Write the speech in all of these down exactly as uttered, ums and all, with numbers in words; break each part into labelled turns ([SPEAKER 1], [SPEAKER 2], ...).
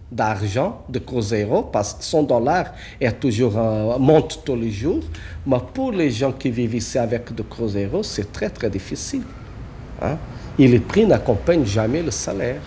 [SPEAKER 1] d'argent, de Cruzeiro, parce que son dollar est toujours, euh, monte tous les jours. Mais pour les gens qui vivent ici avec de Cruzeiro, c'est très, très difficile. Hein? Et les prix n'accompagnent jamais le salaire.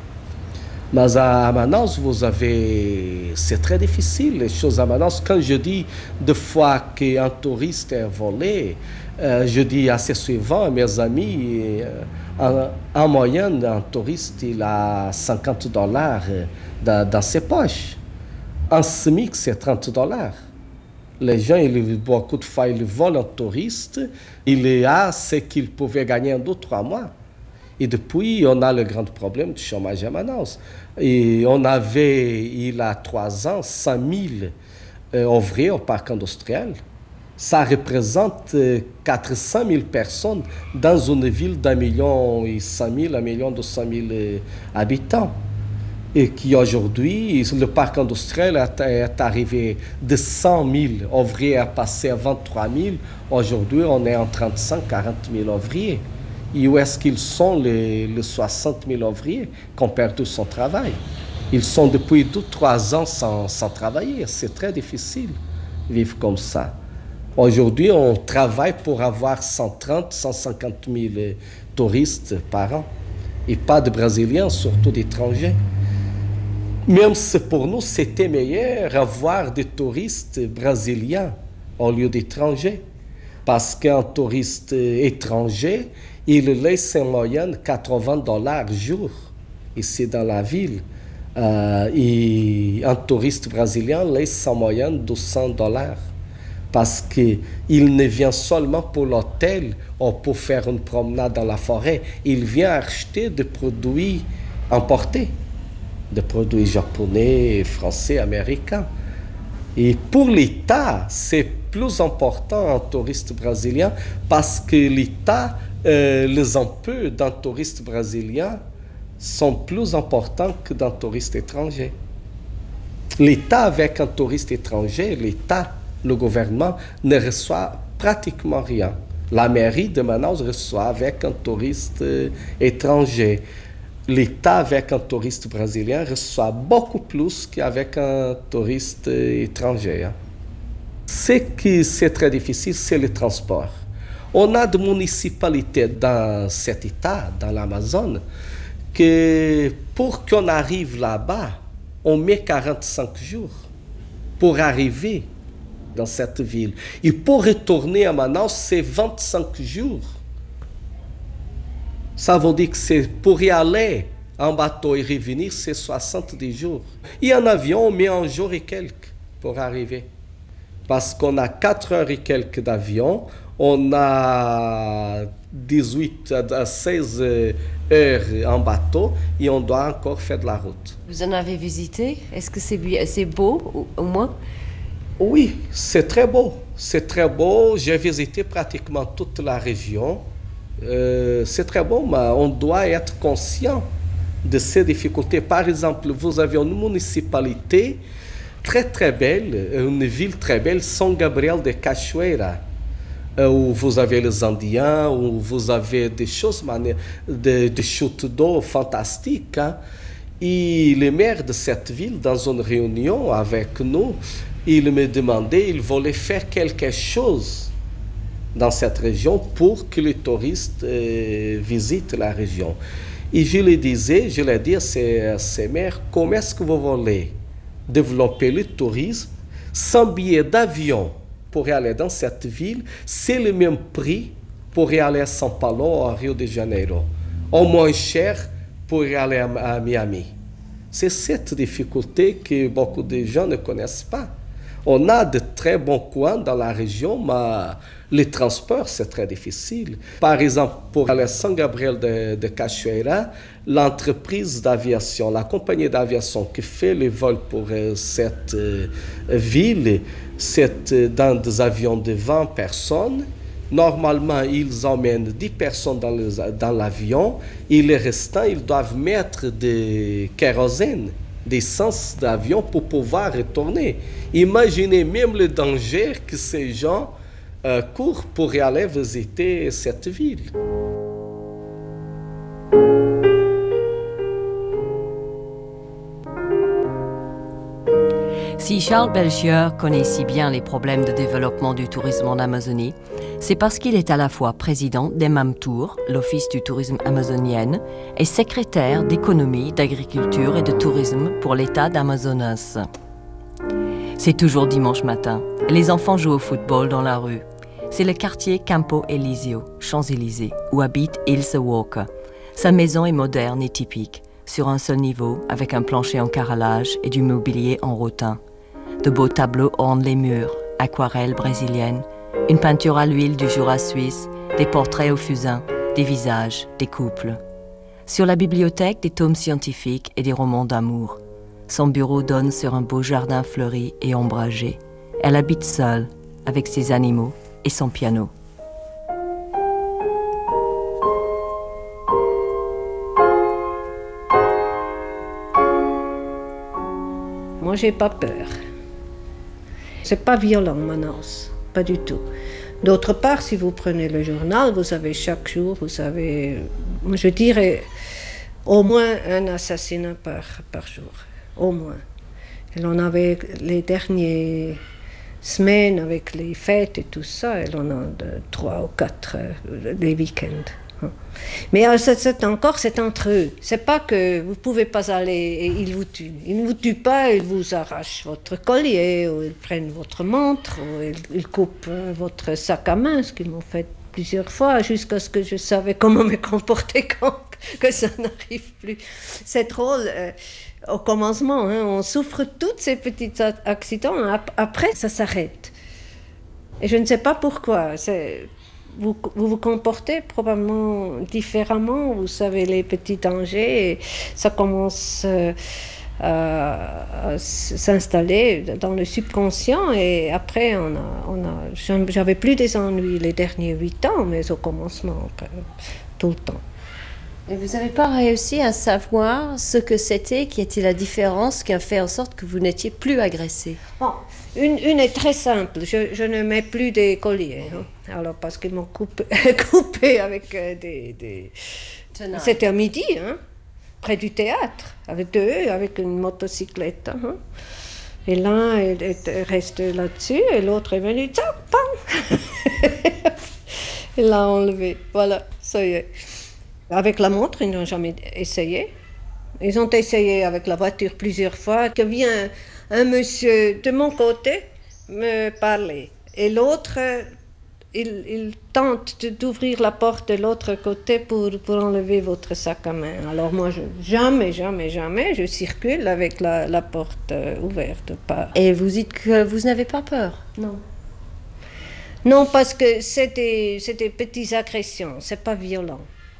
[SPEAKER 1] Mais à Manaus, vous avez... c'est très difficile, les choses à Manaus. Quand je dis deux fois qu'un touriste est volé, euh, je dis assez souvent à mes amis, euh, en, en moyenne, un touriste, il a cinquante dollars dans, dans ses poches. Un SMIC, c'est trente dollars. Les gens, ils, beaucoup de fois, ils volent un touriste, il a ce qu'il pouvait gagner en deux, trois mois. Et depuis, on a le grand problème du chômage à Manaus. Et on avait, il y a trois ans, cent mille euh, ouvriers au parc industriel. Ça représente euh, quatre cent mille personnes dans une ville d'un million et cent mille, un million deux cent mille euh, habitants. Et qui aujourd'hui, le parc industriel est, est arrivé de cent mille ouvriers à passer à vingt-trois mille. Aujourd'hui, on est en trente-cinq à quarante mille ouvriers. Et où est-ce qu'ils sont les, les soixante mille ouvriers qui ont perdu son travail? Ils sont depuis deux, trois ans sans, sans travailler. C'est très difficile de vivre comme ça. Aujourd'hui, on travaille pour avoir cent trente, cent cinquante mille touristes par an. Et pas de Brésiliens, surtout d'étrangers. Même si pour nous, c'était meilleur avoir des touristes brésiliens au lieu d'étrangers. Parce qu'un touriste étranger, il laisse en moyenne quatre-vingts dollars jour ici dans la ville. Euh, et un touriste brésilien laisse en moyenne deux cents dollars. Parce qu'il ne vient seulement pour l'hôtel ou pour faire une promenade dans la forêt. Il vient acheter des produits importés, des produits japonais, français, américains. Et pour l'État, c'est plus important un touriste brésilien parce que l'État, euh, les impôts d'un touriste brésilien sont plus importants que d'un touriste étranger. L'État avec un touriste étranger, l'État, le gouvernement, ne reçoit pratiquement rien. La mairie de Manaus reçoit avec un touriste euh, étranger. L'État avec un touriste brésilien reçoit beaucoup plus qu'avec un touriste étranger. Hein. Ce qui c'est très difficile, c'est le transport. On a des municipalités dans cet État, dans l'Amazone, que pour qu'on arrive là-bas, on met quarante-cinq jours pour arriver dans cette ville. Et pour retourner à Manaus, c'est vingt-cinq jours. Ça veut dire que c'est pour y aller en bateau et revenir, c'est soixante-dix jours. Et en avion, on met un jour et quelques pour arriver. Parce qu'on a quatre heures et quelques d'avion, on a dix-huit à seize heures en bateau et on doit encore faire de la route.
[SPEAKER 2] Vous en avez visité? Est-ce que c'est, c'est beau au moins?
[SPEAKER 1] Oui, c'est très beau. C'est très beau. J'ai visité pratiquement toute la région. Euh, c'est très bon, mais on doit être conscient de ces difficultés. Par exemple, vous avez une municipalité très très belle, une ville très belle, São Gabriel de Cachoeira, où vous avez les Indiens, où vous avez des choses, des de chutes d'eau fantastiques. Hein? Et le maire de cette ville, dans une réunion avec nous, il me demandait, il voulait faire quelque chose dans cette région pour que les touristes euh, visitent la région. Et je lui disais, je lui dis à ces, ces maires, comment est-ce que vous voulez développer le tourisme sans billet d'avion pour aller dans cette ville, c'est le même prix pour aller à São Paulo ou à Rio de Janeiro, ou moins cher pour aller à, à Miami. C'est cette difficulté que beaucoup de gens ne connaissent pas. On a de très bons coins dans la région, mais les transports, c'est très difficile. Par exemple, pour aller à São Gabriel de, de Cachoeira, l'entreprise d'aviation, la compagnie d'aviation qui fait les vols pour euh, cette euh, ville, c'est euh, dans des avions de vingt personnes. Normalement, ils emmènent dix personnes dans, les, dans l'avion et les restants, ils doivent mettre de kérosène, d'essence d'avion pour pouvoir retourner. Imaginez même le danger que ces gens euh, courent pour aller visiter cette ville.
[SPEAKER 2] Si Charles Belchieur connaît si bien les problèmes de développement du tourisme en Amazonie, c'est parce qu'il est à la fois président d'EMAMTOUR, l'Office du tourisme amazonienne, et secrétaire d'économie, d'agriculture et de tourisme pour l'État d'Amazonas. C'est toujours dimanche matin. Les enfants jouent au football dans la rue. C'est le quartier Campo Elíseo, Champs-Élysées, où habite Ilse Walker. Sa maison est moderne et typique, sur un seul niveau, avec un plancher en carrelage et du mobilier en rotin. De beaux tableaux ornent les murs, aquarelles brésiliennes, une peinture à l'huile du Jura suisse, des portraits au fusain, des visages, des couples. Sur la bibliothèque, des tomes scientifiques et des romans d'amour. Son bureau donne sur un beau jardin fleuri et ombragé. Elle habite seule, avec ses animaux et son piano.
[SPEAKER 3] Moi, j'ai pas peur. C'est pas violent, Manaus, pas du tout. D'autre part, si vous prenez le journal, vous savez, chaque jour, vous savez, je dirais, au moins un assassinat par, par jour, au moins. Et on avait les dernières semaines avec les fêtes et tout ça, et on a de, trois ou quatre euh, les week-ends. Mais euh, c'est, c'est encore, c'est entre eux. C'est pas que vous pouvez pas aller et ils vous tuent. Ils ne vous tuent pas, ils vous arrachent votre collier, ou ils prennent votre montre, ou ils, ils coupent euh, votre sac à main, ce qu'ils m'ont fait plusieurs fois, jusqu'à ce que je savais comment me comporter quand que ça n'arrive plus. C'est drôle. Euh, au commencement, hein, on souffre tous ces petits accidents. Après, ça s'arrête. Et je ne sais pas pourquoi. C'est... Vous, vous vous comportez probablement différemment, vous savez les petits dangers, et ça commence euh, à, à s'installer dans le subconscient, et après on a, on a, j'avais plus des ennuis les derniers huit ans, mais au commencement, tout le temps.
[SPEAKER 2] Et vous n'avez pas réussi à savoir ce que c'était, qui était la différence qui a fait en sorte que vous n'étiez plus agressé?
[SPEAKER 3] Bon, une, une est très simple, je, je ne mets plus des colliers, hein. Alors parce qu'ils m'ont coupé, coupé avec euh, des... des... C'était à midi, hein, près du théâtre, avec deux, avec une motocyclette. Hein. Et l'un est, est resté là-dessus, et l'autre est venu, tchao, pam. Il l'a enlevé, voilà, ça y est. Avec la montre, ils n'ont jamais essayé. Ils ont essayé avec la voiture plusieurs fois. Que vient un monsieur de mon côté me parler. Et l'autre, il, il tente d'ouvrir la porte de l'autre côté pour, pour enlever votre sac à main. Alors moi, je, jamais, jamais, jamais, je circule avec la, la porte ouverte. Pas.
[SPEAKER 2] Et vous dites que vous n'avez pas peur?
[SPEAKER 3] Non. Non, parce que c'est des, c'est des petites agressions, c'est pas violent.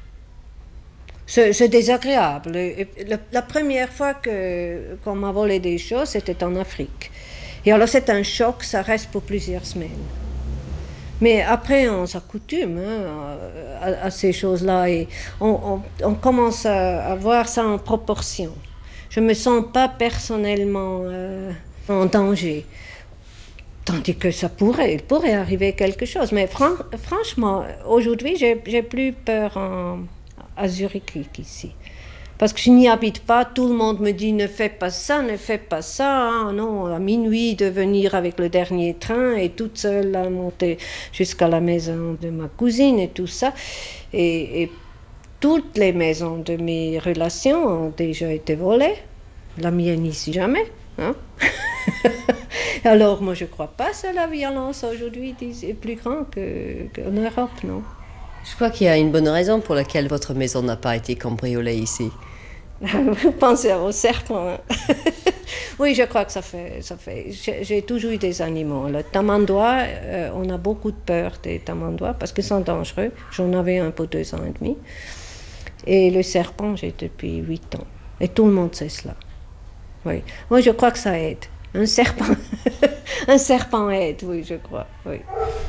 [SPEAKER 3] C'est, c'est désagréable. Et la, la première fois que, qu'on m'a volé des choses, c'était en Afrique. Et alors c'est un choc, ça reste pour plusieurs semaines. Mais après, on s'accoutume hein, à, à ces choses-là et on, on, on commence à, à voir ça en proportion. Je ne me sens pas personnellement euh, en danger. Tandis que ça pourrait, il pourrait arriver quelque chose. Mais fran- franchement, aujourd'hui, j'ai, j'ai plus peur en... à Zurich ici. Parce que je n'y habite pas, tout le monde me dit ne fais pas ça, ne fais pas ça, hein, non, à minuit de venir avec le dernier train et toute seule à monter jusqu'à la maison de ma cousine et tout ça. Et, et toutes les maisons de mes relations ont déjà été volées, la mienne ici jamais. Hein. Alors moi je ne crois pas que la violence aujourd'hui est plus grande qu'en Europe, non.
[SPEAKER 2] Je crois qu'il y a une bonne raison pour laquelle votre maison n'a pas été cambriolée ici.
[SPEAKER 3] Vous pensez au serpent, hein? Oui, je crois que ça fait... Ça fait j'ai, j'ai toujours eu des animaux. Le tamandoua, euh, on a beaucoup de peur des tamandouas parce qu'ils sont dangereux. J'en avais un pour deux ans et demi. Et le serpent, j'ai depuis huit ans. Et tout le monde sait cela. Oui. Moi, je crois que ça aide. Un serpent, un serpent aide, oui, je crois. Oui.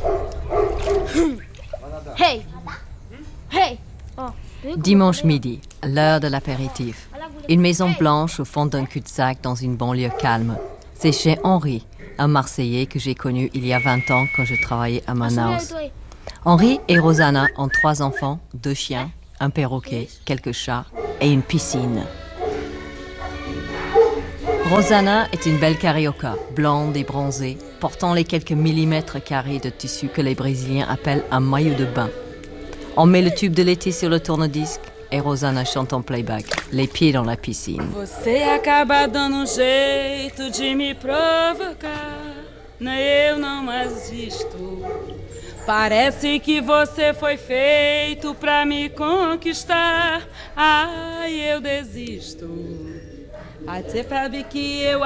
[SPEAKER 2] Hey! Hey! Dimanche midi, l'heure de l'apéritif. Une maison blanche au fond d'un cul-de-sac dans une banlieue calme. C'est chez Henri, un Marseillais que j'ai connu il y a vingt ans quand je travaillais à Manaus. Henri et Rosanna ont trois enfants, deux chiens, un perroquet, quelques chats et une piscine. Rosana est une belle carioca, blonde et bronzée, portant les quelques millimètres carrés de tissu que les Brésiliens appellent un maillot de bain. On met le tube de l'été sur le tourne-disque et Rosana chante en playback, les pieds dans la piscine.
[SPEAKER 4] Você acaba dando um jeito de me provocar, eu não existo. Parece que você foi feito pra me conquistar, ai eu desisto. Ai, você sabe que eu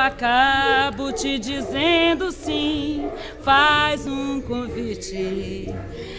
[SPEAKER 4] acabo te dizendo sim, faz um convite.